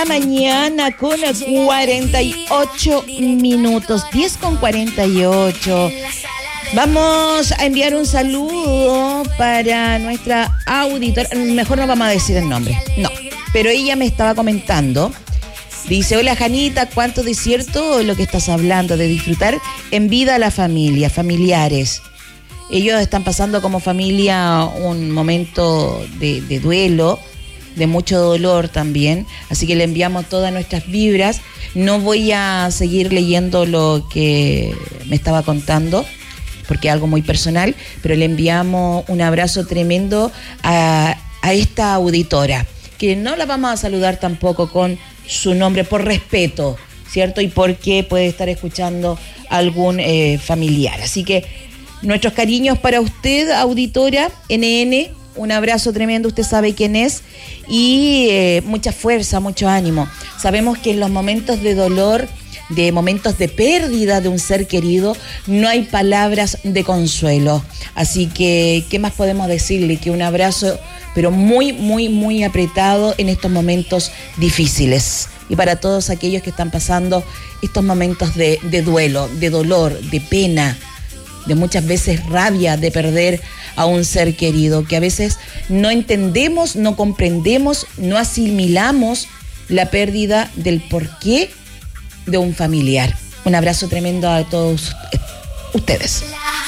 la mañana con 48 minutos, 10:48. Vamos a enviar un saludo para nuestra auditora. Mejor no vamos a decir el nombre, no. Pero ella me estaba comentando. Dice, hola Janita, cuánto de cierto lo que estás hablando, de disfrutar en vida a la familia, familiares. Ellos están pasando como familia un momento de duelo, de mucho dolor también, así que le enviamos todas nuestras vibras. No voy a seguir leyendo lo que me estaba contando, porque es algo muy personal, pero le enviamos un abrazo tremendo a esta auditora, que no la vamos a saludar tampoco con su nombre por respeto, ¿cierto? Y porque puede estar escuchando algún familiar. Así que nuestros cariños para usted, auditora NN, un abrazo tremendo, usted sabe quién es, y mucha fuerza, mucho ánimo. Sabemos que en los momentos de dolor, de momentos de pérdida de un ser querido, no hay palabras de consuelo. Así que, ¿qué más podemos decirle? Que un abrazo, pero muy, muy, muy apretado en estos momentos difíciles. Y para todos aquellos que están pasando estos momentos de duelo, de dolor, de pena, de muchas veces rabia de perder a un ser querido, que a veces no entendemos, no comprendemos, no asimilamos la pérdida del porqué de un familiar. Un abrazo tremendo a todos ustedes.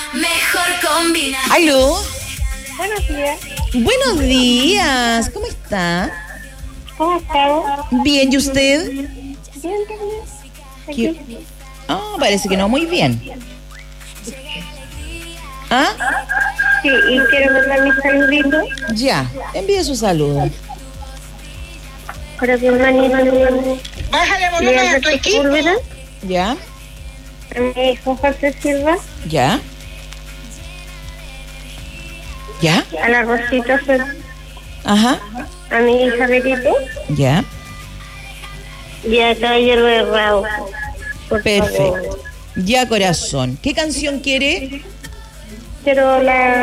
¿Aló? Buenos días. Buenos días, ¿cómo está? ¿Cómo estás? Bien, ¿y usted? Bien, también. Parece que no muy bien. ¿Ah? Sí, y quiero mandar mis saluditos. Ya, envíe su saludo. Para mi hermanito. Bájale volumen a tu equipo. Ya, A mi hijo José Silva. ya. ¿Ya? A la Rosita, Ajá. a mi hija Berito. Ya. Y a Caballero de Rao. Por Perfecto. favor. Ya, corazón. ¿Qué canción quiere? Pero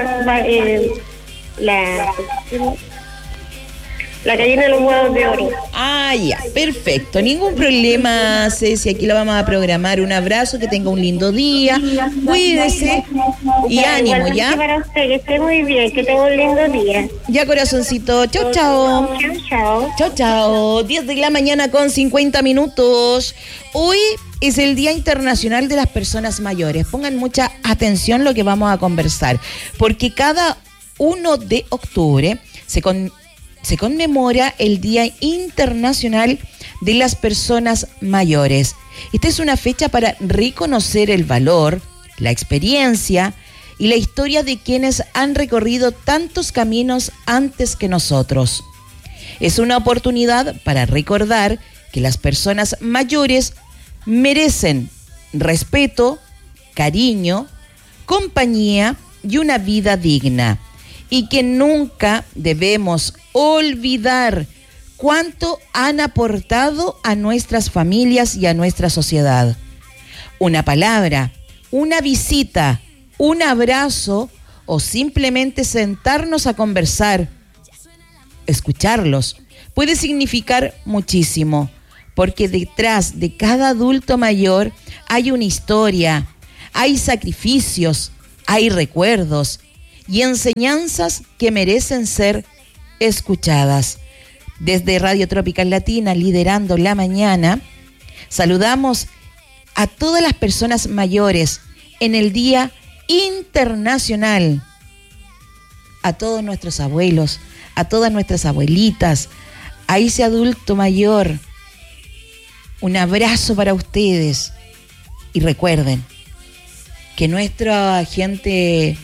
la gallina de los huevos de oro. Ah, ya, perfecto. Ningún problema, Ceci. Aquí la vamos a programar. Un abrazo, que tenga un lindo día. Cuídese y ánimo, Igualmente ¿ya? para usted, que esté muy bien, que tenga un lindo día. Ya, corazoncito. Chao, chao. Chao, chao. Chao, chao. 10 de la mañana con 50 minutos. Hoy es el Día Internacional de las Personas Mayores. Pongan mucha atención lo que vamos a conversar, porque cada 1 de octubre se conmemora el Día Internacional de las Personas Mayores. Esta es una fecha para reconocer el valor, la experiencia y la historia de quienes han recorrido tantos caminos antes que nosotros. Es una oportunidad para recordar que las personas mayores merecen respeto, cariño, compañía y una vida digna. Y que nunca debemos olvidar cuánto han aportado a nuestras familias y a nuestra sociedad. Una palabra, una visita, un abrazo o simplemente sentarnos a conversar, escucharlos, puede significar muchísimo, porque detrás de cada adulto mayor hay una historia, hay sacrificios, hay recuerdos y enseñanzas que merecen ser escuchadas. Desde Radio Tropical Latina, liderando la mañana, saludamos a todas las personas mayores en el Día Internacional, a todos nuestros abuelos, a todas nuestras abuelitas, a ese adulto mayor. Un abrazo para ustedes y recuerden que nuestra gente,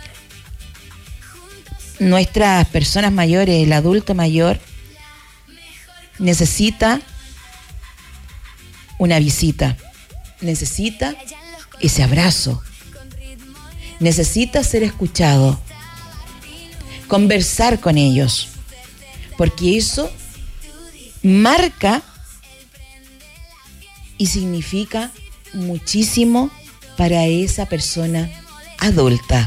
nuestras personas mayores, el adulto mayor, necesita una visita, necesita ese abrazo, necesita ser escuchado, conversar con ellos, porque eso marca y significa muchísimo para esa persona adulta.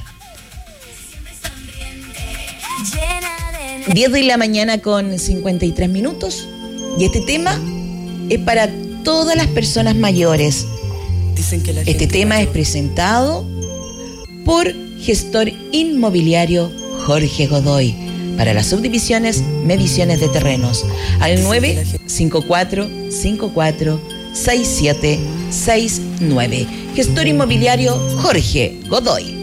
10 de la mañana con 53 minutos. Y este tema es para todas las personas mayores. Este tema es presentado por gestor inmobiliario Jorge Godoy para las subdivisiones, mediciones de terrenos al 954-54-6769. Gestor inmobiliario Jorge Godoy.